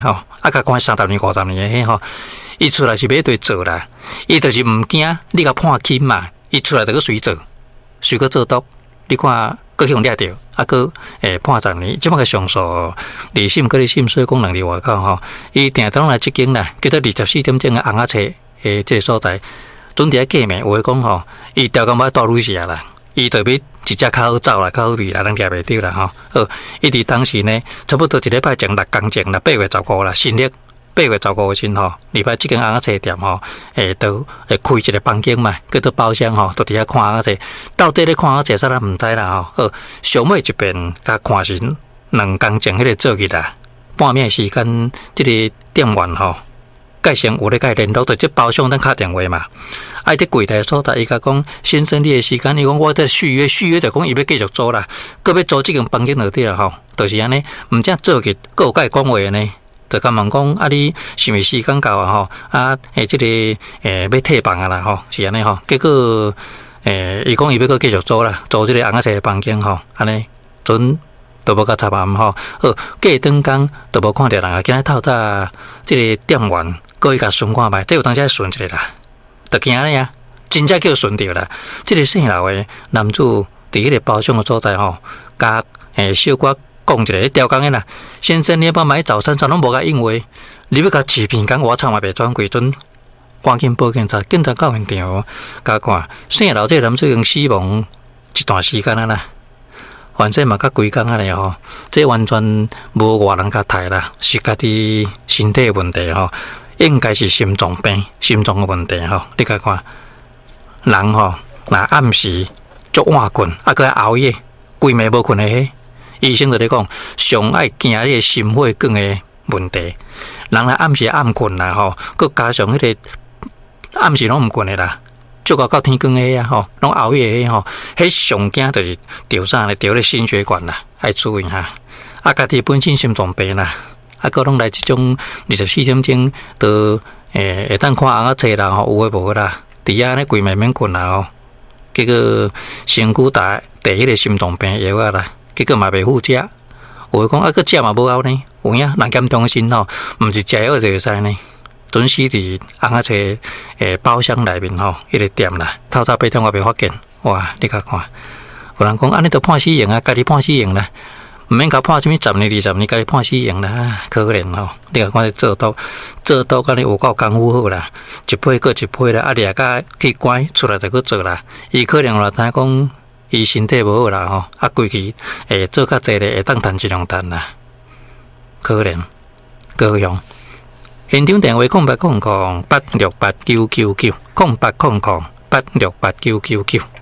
吼，甲关30年、50年的吼，伊出来是要对做啦，伊就是毋惊你甲判轻嘛，伊出来就去随做，随个做毒，你看佫去互掠着，佫判10年，即摆个上诉离审佫咧审，所以讲人伫外口吼，伊定当来即间啦，叫做24点钟的红仔车即个所在，准伫咧过暝，有诶讲吼，伊调工要大女士啦。伊就要一只较好走啦，较好味啦，人掠袂着啦吼。好，伊伫当时呢，差不多一礼拜前6工前啦，8月15啦，新历8月15时吼，礼拜即间红仔茶店吼，都开一个房间嘛，叫做包厢吼，都伫遐看红仔茶。到底咧看红仔茶，咱毋知啦吼。好，上尾一遍甲看是2工前迄个做去啦，半暝时间，即个店员吼。介先有咧甲伊联络，就即包厢咱敲电话嘛。啊，伫柜台所在，伊甲讲先生，你诶时间，伊讲我在续约，续约就讲伊要继续租啦，佮要租即间房间就对啦吼，就是安尼，毋正做去，佮有甲伊讲话呢，就甲问讲啊，你是毋时间到啊吼？啊，即个要退房啊啦吼，是安尼吼。结果伊讲伊要佮继续租啦，租即个红仔车房间吼，安尼准。都无甲插暗吼，好，过顿工都无看到人啊！今仔透早，即个店员过去甲巡看觅，这有当时巡一下啦，就惊咧啊！真正叫巡着啦。即个姓刘的男子伫迄个包厢的所在吼，甲小可讲一个调工的啦，先生，你要不要买早餐？拢无甲应话，你要甲欺骗讲我操嘛袂转过阵，赶紧报警察，警察到现场，甲看姓刘这个男子已经死亡一段时间啊啦。反正嘛，甲规工啊咧吼，这完全无外人甲刣啦，是家己身体问题吼，应该是心脏病、心脏的问题吼。你甲看，人吼，若暗时足晚困，佮熬夜，规暝无困的迄，医生就咧讲，上爱惊你的心血管的问题。人若暗时暗困啦吼，佮加上迄个暗时拢毋困的啦。足到天光的啊吼，拢熬夜的吼，迄上惊就是着啥咧？着咧心血管啦，爱注意哈。啊，家己本身心脏病啦，啊，佮拢来即种24点钟，都会当看红仔茶啦吼，有诶无啦？伫遐咧规暝免困啦吼，结果身躯打迄个心脏病药啊啦，结果嘛袂好食。有诶讲啊，佮食嘛无效呢，有影，人严重时吼，毋是食药就会使呢。准时伫红仔茶包厢内面吼，迄个店啦，透早8点我袂发现，哇！你甲看，有人讲安尼都判死刑啊，家己判死刑啦，毋免甲判什么10年、20年，家己判死刑啦，可怜吼！你甲看做刀安尼有够功夫好啦，一批过一批啦，啊，掠甲去关出来就去做啦，伊可能啦，知讲伊身体无好啦吼，啊，规期做较济咧，会当赚一两单啦，可怜，高雄。现场电话0800868999，0800868999。